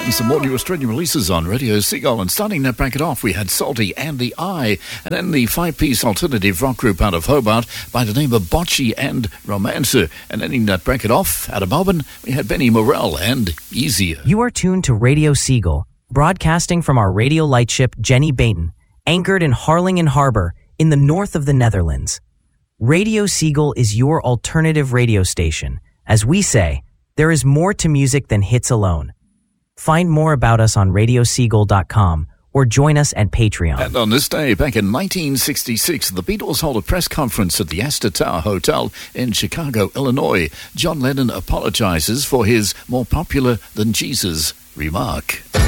Some more new Australian releases on Radio Seagull, and starting that bracket off, we had Salty and The Eye, and then the five-piece alternative rock group out of Hobart by the name of Bocce and Romancer. And ending that bracket off, out of Melbourne, we had Benny Morrell and Easier. You are tuned to Radio Seagull, broadcasting from our radio lightship Jenny Baton, anchored in Harlingen Harbour in the north of the Netherlands. Radio Seagull is your alternative radio station. As we say, there is more to music than hits alone. Find more about us on radioseagull.com or join us at Patreon. And on this day, back in 1966, the Beatles hold a press conference at the Astor Tower Hotel in Chicago, Illinois. John Lennon apologizes for his more popular than Jesus remark.